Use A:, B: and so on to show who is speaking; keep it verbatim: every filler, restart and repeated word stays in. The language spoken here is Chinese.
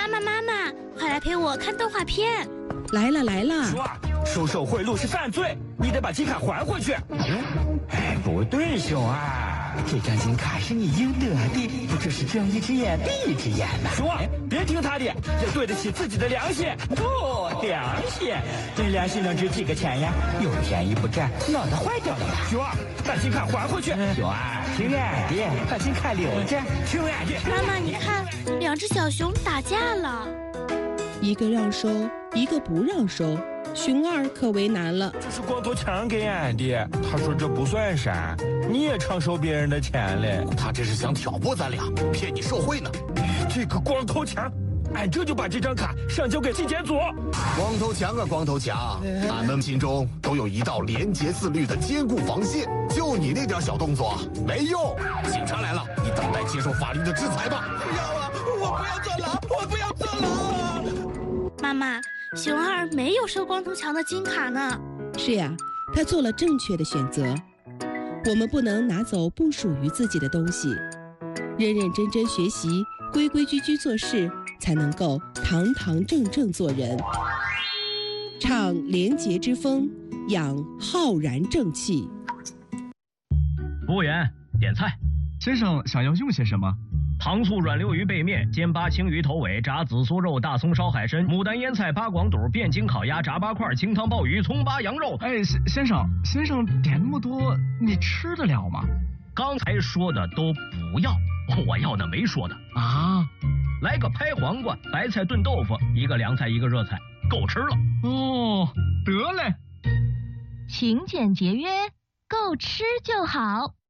A: 妈妈妈妈，快来陪我看动画片。
B: 来了来了。
C: 说啊，收受贿赂是犯罪，你得把金卡还回去。哎，不对，熊二，这张金卡是你应得的，不就是睁一只眼闭一只眼吗？熊二，别听他的，要对得起自己的良心。哦，良心，这良心能值几个钱呀？有便宜不占，脑袋坏掉了吧？熊二，把金卡还回去。熊二，听俺的，把金卡留着。听俺的。
A: 妈妈，你看，两只小熊打架了。
B: 一个让收，一个不让收，熊二可为难了。
C: 这是光头强给俺的，他说这不算啥，你也常收别人的钱嘞。
D: 他这是想挑拨咱俩，骗你受贿呢。
C: 这个光头强，俺这就把这张卡上交给纪检组。
D: 光头强啊，光头强，俺们心中都有一道廉洁自律的坚固防线，就你那点小动作没用。警察来了，你等待接受法律的制裁吧。
E: 不要啊，我不要坐牢，我不要坐牢。
A: 妈妈，熊二没有收光头强的金卡呢。
B: 是呀，他做了正确的选择。我们不能拿走不属于自己的东西，认认真真学习，规规矩矩做事，才能够堂堂正正做人。唱廉洁之风，养浩然正气。
F: 服务员，点菜。
G: 先生想要用些什么？
F: 糖醋软溜鱼背面、煎八青鱼头尾、炸紫苏肉、大葱烧海参、牡丹腌菜、八广肚、汴京烤鸭、炸八块、清汤鲍鱼、葱八羊肉。
G: 哎，先先生，先生点那么多，你吃得了吗？
F: 刚才说的都不要，我要的没说的
G: 啊。
F: 来个拍黄瓜、白菜炖豆腐，一个凉菜，一个热菜，够吃了。
G: 哦，得嘞。
H: 勤俭节约，够吃就好。